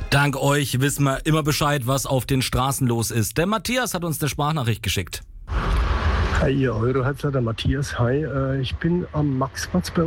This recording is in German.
Dank euch wissen wir immer Bescheid, was auf den Straßen los ist. Der Matthias hat uns eine Sprachnachricht geschickt. Hi, ihr Euro-Halbzeit, der Matthias. Hi, ich bin am Maxplatz bei